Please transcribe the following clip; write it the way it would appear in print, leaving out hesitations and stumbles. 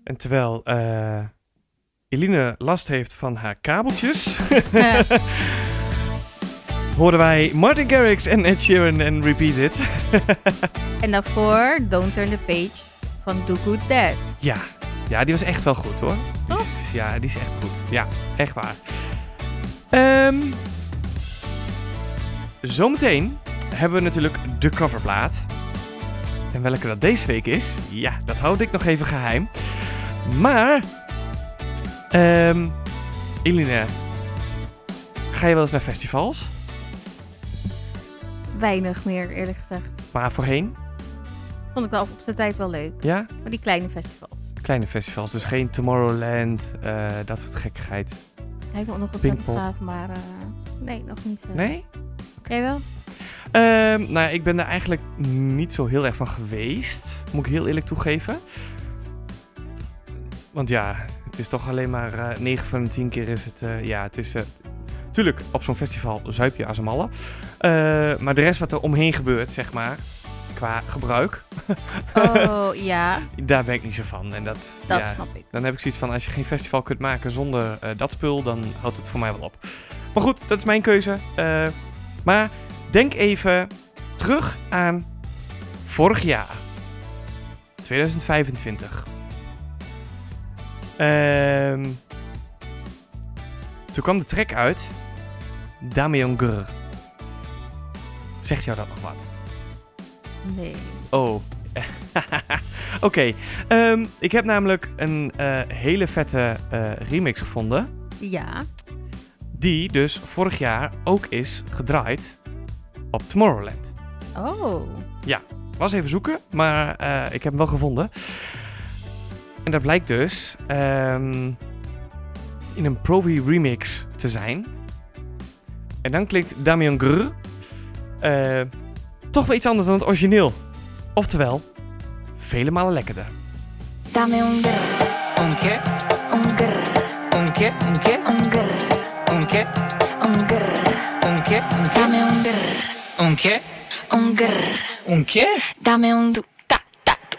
En terwijl Eline last heeft van haar kabeltjes, hoorden wij Martin Garrix en Ed Sheeran en Repeat It. En daarvoor Don't Turn the Page van Do Good Dad. Ja, die was echt wel goed hoor. Die is echt goed. Ja, echt waar. Zometeen hebben we natuurlijk de coverplaat. En welke dat deze week is, ja, dat houd ik nog even geheim. Maar, Eline, ga je wel eens naar festivals? Weinig meer, eerlijk gezegd. Maar voorheen? Vond ik wel op zijn tijd wel leuk. Ja? Maar die kleine festivals. Kleine festivals, dus geen Tomorrowland, dat soort gekkigheid. Ja, ik wil nog ontzettend gaaf, maar nee, nog niet. Nee? Jij wel? Nou, ik ben er eigenlijk niet zo heel erg van geweest. Moet ik heel eerlijk toegeven. Want ja, het is toch alleen maar 9 van de 10 keer is het... het is... Tuurlijk, op zo'n festival zuip je als een malle. Maar de rest wat er omheen gebeurt, zeg maar, qua gebruik... Oh, ja. Daar ben ik niet zo van. En dat Snap ik. Dan heb ik zoiets van, als je geen festival kunt maken zonder dat spul, dan houdt het voor mij wel op. Maar goed, dat is mijn keuze. Maar denk even terug aan vorig jaar. 2025. Toen kwam de track uit. Dame un Grr. Zegt jou dat nog wat? Nee. Oh. Oké. Ik heb namelijk een hele vette remix gevonden. Ja. Die dus vorig jaar ook is gedraaid op Tomorrowland. Oh. Ja, was even zoeken, maar ik heb hem wel gevonden. En dat blijkt dus in een Provi remix te zijn. En dan klinkt Dame un Grr toch wel iets anders dan het origineel. Oftewel, vele malen lekkerder. Dame un grr. Un qué? Un grr. Un qué? Un qué? Un grr. Un qué? Un grr. Un qué? Dame un grr. Un qué? Un grr. Un qué? Dame un du.